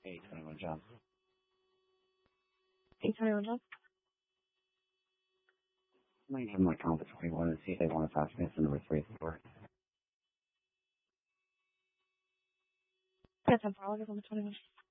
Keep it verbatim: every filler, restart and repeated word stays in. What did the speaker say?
Hey, twenty-one John. eight twenty-one John? I'm going to give them my count for twenty-one and see if they want to talk to me. It's the number three four. Yes, I'm probably on the twenty-one.